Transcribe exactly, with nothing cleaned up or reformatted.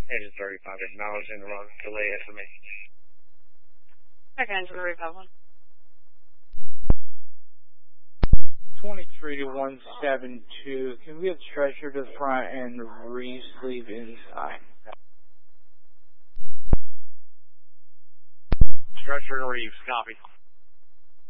Engine thirty-five, acknowledging the run. Delay estimate. Second engine Republic. twenty-three to one seven two. Can we have Treasure to the front and Reeves leave inside? Treasure and Reeves, copy.